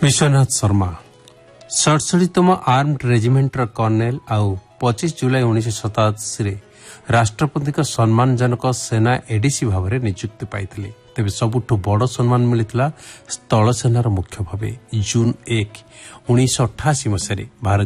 Vishwanath Sharma 67तम armed रेजिमेंटर Karnel आउ 25 जुलाई 1987 राष्ट्रपति सम्मानजनक सेना एडीसी भाव में नियुक्ति पाई। तेज सबुठ बड़ सम्मान मिलता स्थल सेनार मुख्य भाव जून 1 1988 मसीह भारत